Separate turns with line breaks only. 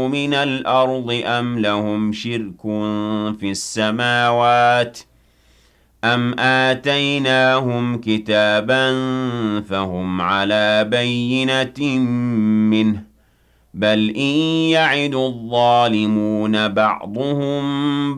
مِنَ الْأَرْضِ أَمْ لَهُمْ شِرْكٌ فِي السَّمَاوَاتِ أَمْ آتَيْنَاهُمْ كِتَابًا فَهُمْ عَلَىٰ بَيِّنَةٍ مِّنْهُ ۚ بَلْ إِن يَعِدُ الظَّالِمُونَ بَعْضُهُم